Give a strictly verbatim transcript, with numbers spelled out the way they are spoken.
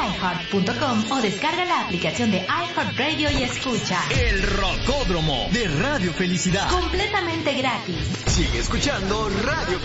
iheart punto com o descarga la aplicación de iHeartRadio y escucha El Rocódromo de Radio Felicidad. completamente gratis. Sigue escuchando Radio